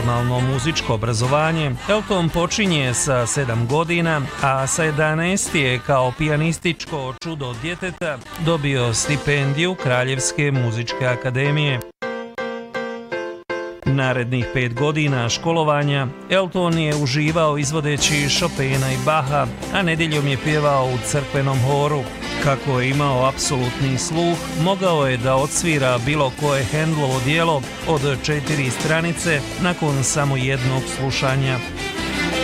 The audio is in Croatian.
formalno muzičko obrazovanje, Elton počinje sa 7 godina, a sa 11 je kao pijanističko čudo djeteta dobio stipendiju Kraljevske muzičke akademije. Narednih 5 godina školovanja Elton je uživao izvodeći Chopina i Bacha, a nedjeljom je pjevao u crkvenom horu. Kako je imao apsolutni sluh, mogao je da odsvira bilo koje Handlovo djelo od 4 stranice nakon samo jednog slušanja.